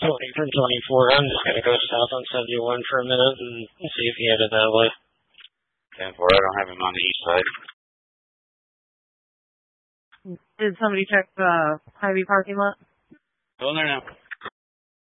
Tony from 24. I'm just going to go south on 71 for a minute and see if he headed that way. 10-4, I don't have him on the east side. Did somebody check the Hy-Vee parking lot? Going there now.